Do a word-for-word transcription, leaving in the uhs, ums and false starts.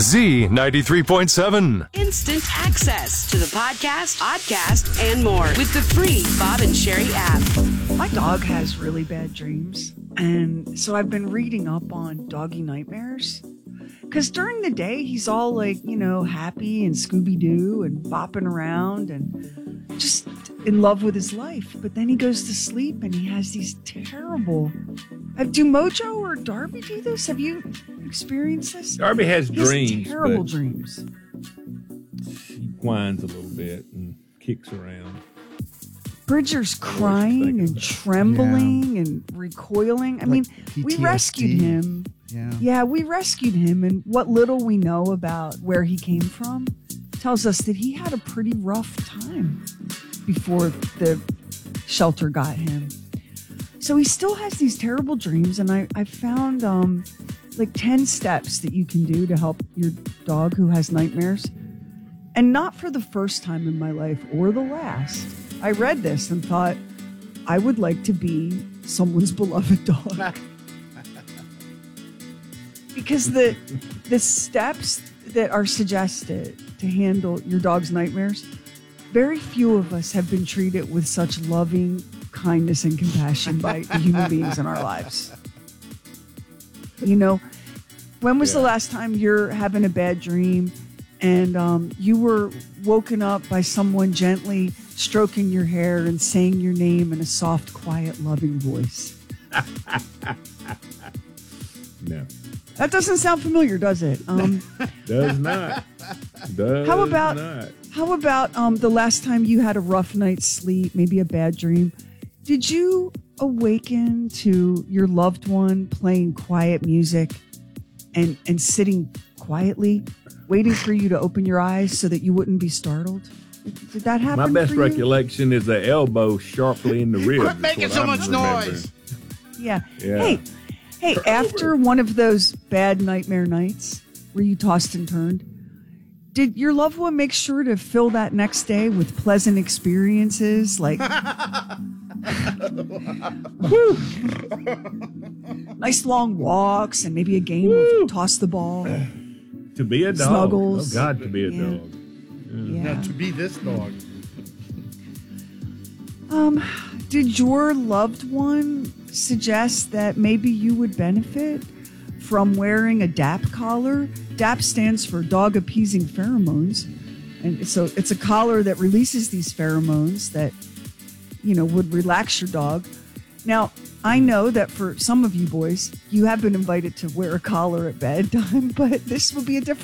Z ninety-three point seven. Instant access to the podcast, podcast, and more with the free Bob and Sherry app. My dog has really bad dreams, and so I've been reading up on doggy nightmares. Because during the day, he's all like, you know, happy and Scooby-Doo and bopping around and just in love with his life. But then he goes to sleep and he has these terrible... Uh, do Mojo or Darby do this? Have you experienced this? Darby has he has dreams. terrible but dreams. She whines a little bit and kicks around. Bridger's crying and trembling yeah. and recoiling. I like mean, P T S D. We rescued him. Yeah. yeah, we rescued him, and what little we know about where he came from tells us that he had a pretty rough time before the shelter got him. So he still has these terrible dreams, and I, I found um, like ten steps that you can do to help your dog who has nightmares. And not for the first time in my life or the last. I read this and thought, I would like to be someone's beloved dog. Because the the steps that are suggested to handle your dog's nightmares, very few of us have been treated with such loving kindness and compassion by the human beings in our lives. You know, when was yeah. the last time you're having a bad dream and um, you were woken up by someone gently stroking your hair and saying your name in a soft, quiet, loving voice? No. That doesn't sound familiar, does it? Um, Does not. Does how about not. How about um, the last time you had a rough night's sleep, maybe a bad dream? Did you awaken to your loved one playing quiet music and, and sitting quietly, waiting for you to open your eyes so that you wouldn't be startled? Did that happen? My best for you? recollection is the elbow sharply in the ribs. Quit making so I'm much remembering. noise. Yeah. yeah. Hey, hey, after one of those bad nightmare nights where you tossed and turned, did your loved one make sure to fill that next day with pleasant experiences like nice long walks and maybe a game Woo. of toss the ball? To be a dog. Snuggles. Oh, God, to be a yeah. dog. Yeah. Now, to be this dog. Um, did your loved one suggest that maybe you would benefit from wearing a D A P collar? D A P stands for dog appeasing pheromones. And so it's a collar that releases these pheromones that, you know, would relax your dog. Now, I know that for some of you boys, you have been invited to wear a collar at bedtime, but this will be a different